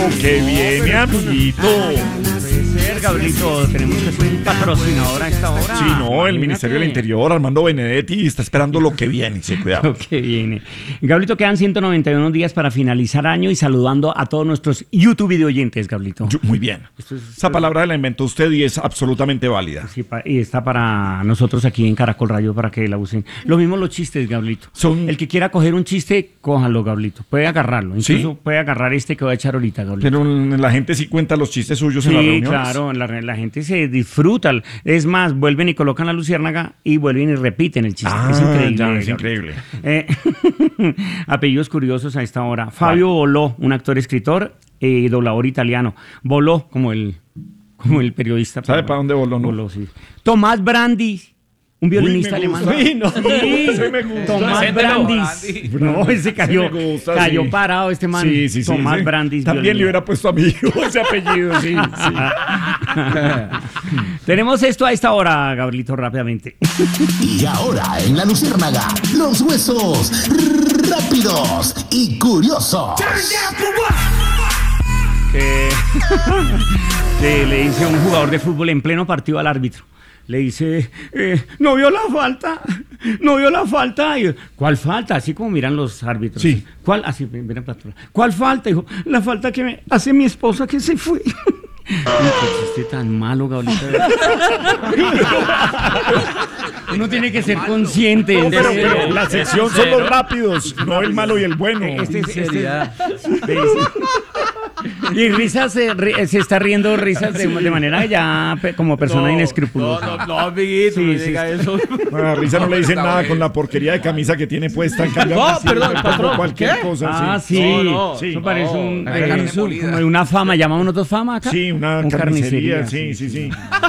que viene, amiguito. Puede ser, Gabrielito, tenemos que ser un patrocinador a esta hora. Sí, no, el Ministerio del Interior, Armando Benedetti, está esperando lo que viene, sí, cuidado. Lo que viene. Gabrielito, quedan 191 días para finalizar año y saludando a todos nuestros YouTube video oyentes, Gabrielito. Muy bien. Esa palabra la inventó usted y es absolutamente válida. Sí, y está para nosotros aquí en Caracol Radio para que la usen. Lo mismo los chistes, Gabrielito. El que quiera coger un chiste, cójalo, Gabrielito. Puede agarrarlo. Incluso puede agarrar este que voy a echar ahorita, Gabrielito. Pero la gente sí cuenta los chistes suyos en las reuniones. Sí, claro, la gente se disfruta. Es más, vuelven y colocan la luciérnaga y vuelven y repiten el chiste. Es increíble. Ya, es increíble. Apellidos curiosos a esta hora. Fabio Boló, un actor, escritor y doblador italiano. Boló, como el periodista. ¿Sabe para dónde voló? No? Boló, sí. Tomás Brandis. Un violinista alemán. Sí, no, ese me gusta. Tomás Brandis. No, ese cayó parado este man. Sí, Tomás Brandis. También le hubiera puesto a mi hijo ese apellido, sí. Tenemos esto a esta hora, Gabrielito, rápidamente. Y ahora en La Luciérnaga, los huesos rápidos y curiosos. Le dice un jugador de fútbol en pleno partido al árbitro. Le dice, no vio la falta. Y, ¿cuál falta? Así como miran los árbitros. Sí. ¿Cuál? Así, miran para atrás. ¿Cuál falta? Dijo, la falta que me hace mi esposa que se fue. Qué chiste tan malo, Gabrielito. Uno tiene que ser consciente. Pero la sección son los rápidos, no el malo y el bueno. Y risas se está riendo risas de manera ya como persona inescrupulosa. No, amiguito, no diga eso. Bueno, a Risa no le dicen nada con la porquería de camisa que tiene puesta. Perdón, patrón. Cualquier cosa. Sí. Eso parece como una fama. ¿Llamamos nosotros fama acá? Sí, una carnicería. Sí.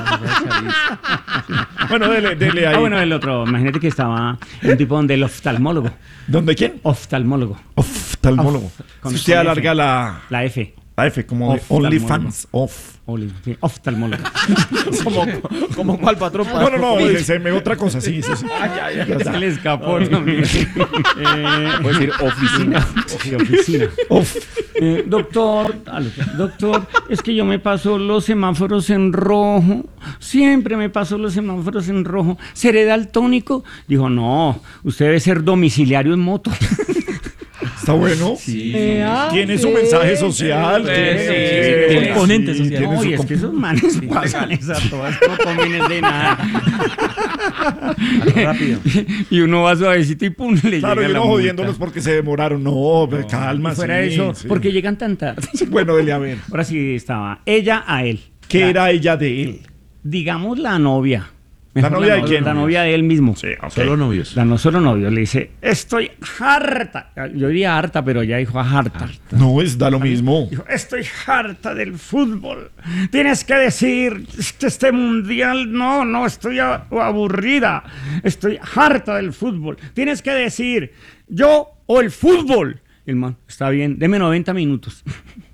Bueno, dele ahí. Bueno, el otro. Imagínate que estaba un tipo donde el oftalmólogo. ¿Dónde quién? Oftalmólogo. Si usted alarga la F. La F, como de OnlyFans. Oftalmólogo. ¿Como cuál, patrón? No, se me otra cosa, sí. Se le escapó. Puede decir oficina. Oficina. Doctor, es que yo me paso los semáforos en rojo. Siempre me paso los semáforos en rojo. ¿Seré daltónico? Dijo, no, usted debe ser domiciliario en moto. Está bueno. Sí. Tiene su mensaje social. Tiene componente social. No, y es que esos manes pasan esas todas, no convienen de nada. Rápido. Y uno va suavecito y pum, le claro, llega y la uno multa. jodiéndolos porque se demoraron. No, calma. Y fuera de eso, porque llegan tan tarde. Bueno, dele a ver. Ahora sí estaba ella a él. ¿Qué era ella de él? Digamos la novia. ¿La novia de quién? La novia de él mismo. Sí, okay. Solo novios. No solo novios. Le dice, estoy harta. Yo diría harta, pero ella dijo harta. No, da lo mismo. Dijo, estoy harta del fútbol. Tienes que decir que este mundial, no, estoy aburrida. Estoy harta del fútbol. Tienes que decir, yo o el fútbol. El man, está bien, deme 90 minutos.